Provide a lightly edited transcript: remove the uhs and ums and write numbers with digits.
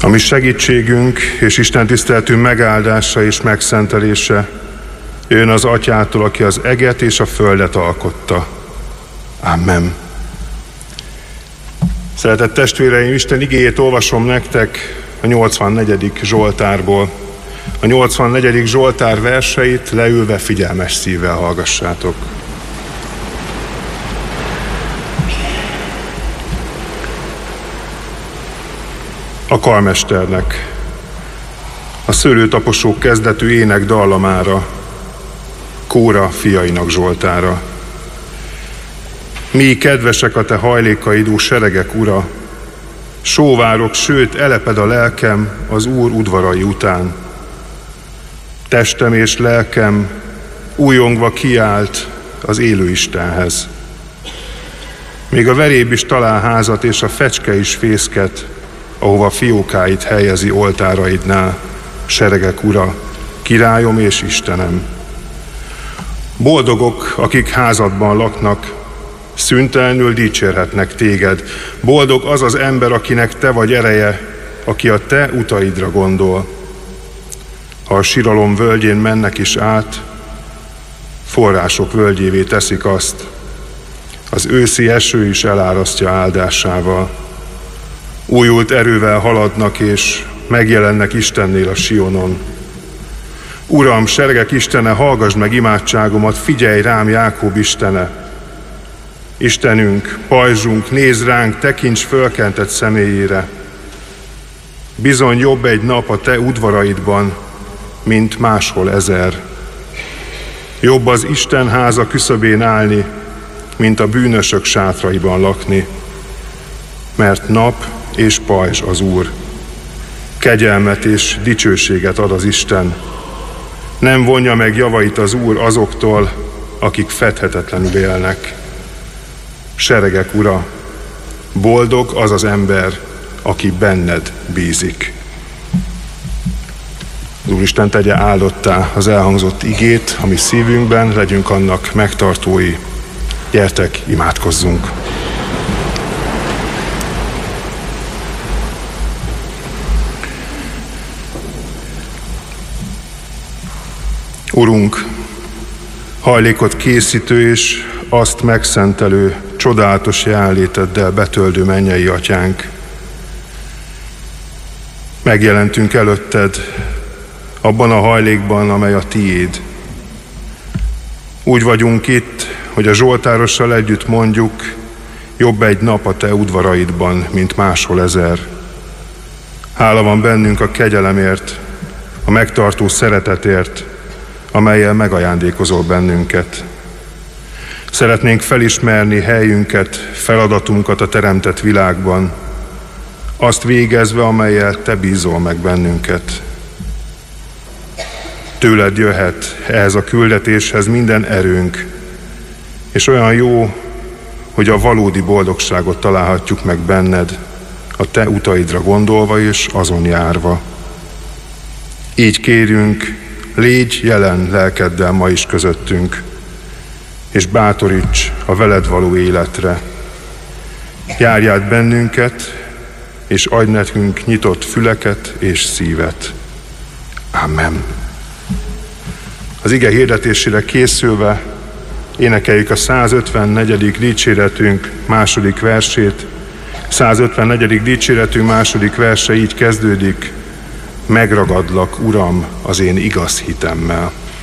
A mi segítségünk és Isten tiszteletünk megáldása és megszentelése jön az Atyától, aki az eget és a földet alkotta. Amen. Szeretett testvéreim, Isten igéjét olvasom nektek a 84. Zsoltárból. A 84. Zsoltár verseit leülve figyelmes szívvel hallgassátok. A karmesternek, a szőlőtaposók kezdetű ének dallamára, Kóra fiainak zsoltára. Mi kedvesek a te hajlékaidú seregek, Ura, sóvárok, sőt eleped a lelkem az Úr udvarai után. Testem és lelkem újongva kiált az élő Istenhez. Még a veréb is talál házat, és a fecske is fészket, ahova fiókáit helyezi oltáraidnál, seregek Ura, királyom és Istenem. Boldogok, akik házadban laknak, szüntelenül dicsérhetnek téged. Boldog az az ember, akinek te vagy ereje, aki a te utaidra gondol. Ha a siralom völgyén mennek is át, források völgyévé teszik azt. Az őszi eső is elárasztja áldásával. Újult erővel haladnak, és megjelennek Istennél a Sionon. Uram, seregek Istene, hallgass meg imádságomat, figyelj rám, Jákob Istene. Istenünk, pajzsunk, nézz ránk, tekints fölkentett személyére. Bizony jobb egy nap a te udvaraidban, mint máshol 1000. Jobb az Isten háza küszöbén állni, mint a bűnösök sátraiban lakni. Mert nap és pajzs az Úr. Kegyelmet és dicsőséget ad az Isten. Nem vonja meg javait az Úr azoktól, akik fedhetetlenül élnek. Seregek Ura, boldog az az ember, aki benned bízik. Az Úristen tegye áldottá az elhangzott igét a mi szívünkben, legyünk annak megtartói. Gyertek, imádkozzunk! Urunk, hajlékot készítő és azt megszentelő, csodálatos jelenléteddel betöldő mennyei Atyánk, megjelentünk előtted abban a hajlékban, amely a tiéd. Úgy vagyunk itt, hogy a zsoltárossal együtt mondjuk, jobb egy nap a te udvaraidban, mint máshol 1000. Hála van bennünk a kegyelemért, a megtartó szeretetért, amellyel megajándékozol bennünket. Szeretnénk felismerni helyünket, feladatunkat a teremtett világban, azt végezve, amellyel te bízol meg bennünket. Tőled jöhet ehhez a küldetéshez minden erőnk, és olyan jó, hogy a valódi boldogságot találhatjuk meg benned, a te utaidra gondolva és azon járva. Így kérünk, légy jelen lelkeddel ma is közöttünk, és bátoríts a veled való életre. Járj át bennünket, és adj nekünk nyitott füleket és szívet. Amen. Az ige hirdetésére készülve énekeljük a 154. dicséretünk második versét. 154. dicséretünk második verse így kezdődik: megragadlak, Uram, az én igaz hitemmel.